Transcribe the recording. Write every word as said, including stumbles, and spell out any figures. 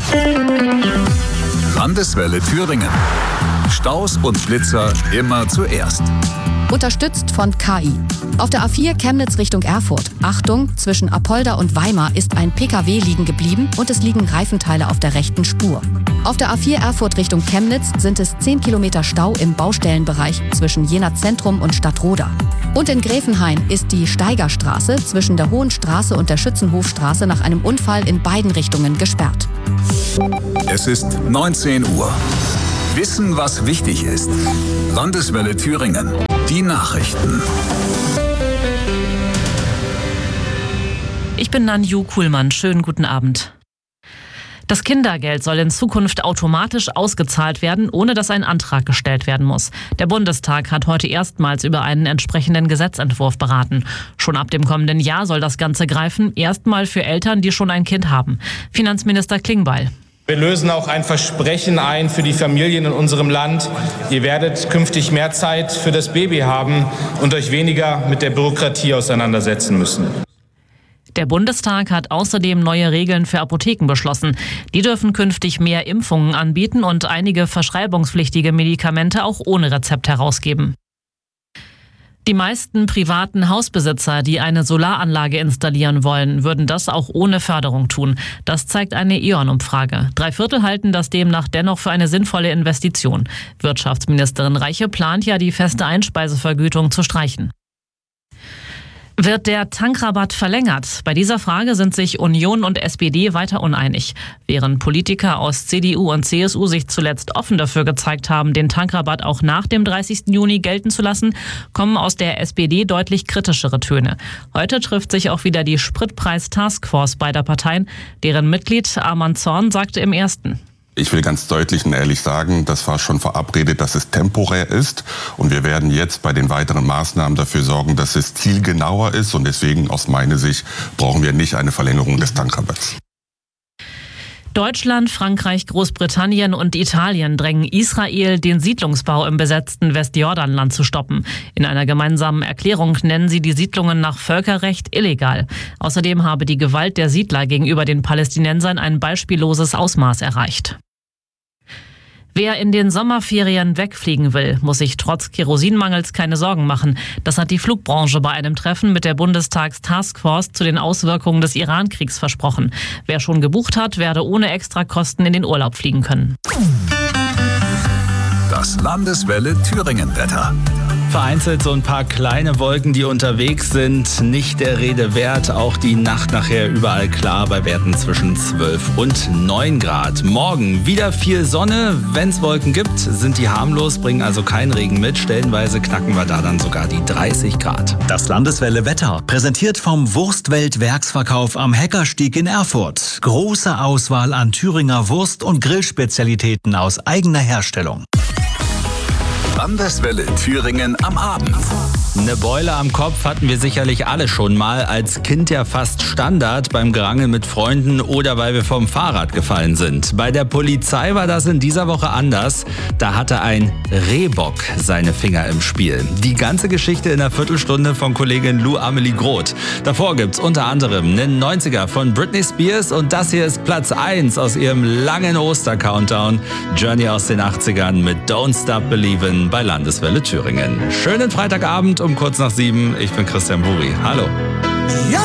Landeswelle Thüringen. Staus und Blitzer immer zuerst. Unterstützt von K I. Auf der A vier Chemnitz Richtung Erfurt. Achtung, zwischen Apolda und Weimar ist ein P K W liegen geblieben und es liegen Reifenteile auf der rechten Spur. Auf der A vier Erfurt Richtung Chemnitz sind es zehn Kilometer Stau im Baustellenbereich zwischen Jena Zentrum und Stadtroda. Und in Gräfenhain ist die Steigerstraße zwischen der Hohen Straße und der Schützenhofstraße nach einem Unfall in beiden Richtungen gesperrt. Es ist neunzehn Uhr. Wissen, was wichtig ist. Landeswelle Thüringen. Die Nachrichten. Ich bin Nanju Kuhlmann. Schönen guten Abend. Das Kindergeld soll in Zukunft automatisch ausgezahlt werden, ohne dass ein Antrag gestellt werden muss. Der Bundestag hat heute erstmals über einen entsprechenden Gesetzentwurf beraten. Schon ab dem kommenden Jahr soll das Ganze greifen, erstmal für Eltern, die schon ein Kind haben. Finanzminister Klingbeil. Wir lösen auch ein Versprechen ein für die Familien in unserem Land. Ihr werdet künftig mehr Zeit für das Baby haben und euch weniger mit der Bürokratie auseinandersetzen müssen. Der Bundestag hat außerdem neue Regeln für Apotheken beschlossen. Die dürfen künftig mehr Impfungen anbieten und einige verschreibungspflichtige Medikamente auch ohne Rezept herausgeben. Die meisten privaten Hausbesitzer, die eine Solaranlage installieren wollen, würden das auch ohne Förderung tun. Das zeigt eine E ON-Umfrage. Drei Viertel halten das demnach dennoch für eine sinnvolle Investition. Wirtschaftsministerin Reiche plant ja, die feste Einspeisevergütung zu streichen. Wird der Tankrabatt verlängert? Bei dieser Frage sind sich Union und S P D weiter uneinig. Während Politiker aus C D U und C S U sich zuletzt offen dafür gezeigt haben, den Tankrabatt auch nach dem dreißigsten Juni gelten zu lassen, kommen aus der S P D deutlich kritischere Töne. Heute trifft sich auch wieder die Spritpreis-Taskforce beider Parteien. Deren Mitglied Arman Zorn sagte im ersten: Ich will ganz deutlich und ehrlich sagen, das war schon verabredet, dass es temporär ist. Und wir werden jetzt bei den weiteren Maßnahmen dafür sorgen, dass es zielgenauer ist. Und deswegen aus meiner Sicht brauchen wir nicht eine Verlängerung des Tankrabatts. Deutschland, Frankreich, Großbritannien und Italien drängen Israel, den Siedlungsbau im besetzten Westjordanland zu stoppen. In einer gemeinsamen Erklärung nennen sie die Siedlungen nach Völkerrecht illegal. Außerdem habe die Gewalt der Siedler gegenüber den Palästinensern ein beispielloses Ausmaß erreicht. Wer in den Sommerferien wegfliegen will, muss sich trotz Kerosinmangels keine Sorgen machen. Das hat die Flugbranche bei einem Treffen mit der Bundestags-Taskforce zu den Auswirkungen des Iran-Kriegs versprochen. Wer schon gebucht hat, werde ohne Extrakosten in den Urlaub fliegen können. Das Landeswelle Thüringen-Wetter. Vereinzelt so ein paar kleine Wolken, die unterwegs sind. Nicht der Rede wert. Auch die Nacht nachher überall klar bei Werten zwischen zwölf und neun Grad. Morgen wieder viel Sonne. Wenn es Wolken gibt, sind die harmlos, bringen also keinen Regen mit. Stellenweise knacken wir da dann sogar die dreißig Grad. Das Landeswelle Wetter, präsentiert vom Wurstwelt-Werksverkauf am Heckerstieg in Erfurt. Große Auswahl an Thüringer Wurst- und Grillspezialitäten aus eigener Herstellung. Landeswelle Thüringen am Abend. Eine Beule am Kopf hatten wir sicherlich alle schon mal. Als Kind ja fast Standard beim Gerangel mit Freunden oder weil wir vom Fahrrad gefallen sind. Bei der Polizei war das in dieser Woche anders. Da hatte ein Rehbock seine Finger im Spiel. Die ganze Geschichte in einer Viertelstunde von Kollegin Lou Amelie Groth. Davor gibt's unter anderem einen neunziger von Britney Spears und das hier ist Platz eins aus ihrem langen Oster-Countdown. Journey aus den achtzigern mit Don't Stop Believin' bei Landeswelle Thüringen. Schönen Freitagabend um kurz nach sieben. Ich bin Christian Buri. Hallo. Ja.